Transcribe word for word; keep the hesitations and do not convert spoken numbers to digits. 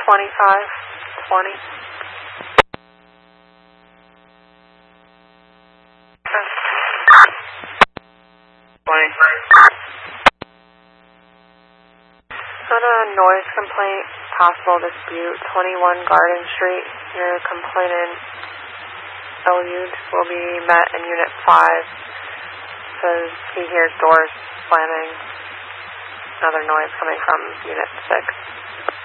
twenty-five twenty. twenty. On a noise complaint, possible dispute, twenty-one Garden Street. Your complainant, Eliud, will be met in Unit five. Says he hears doors slamming. Another noise coming from Unit six.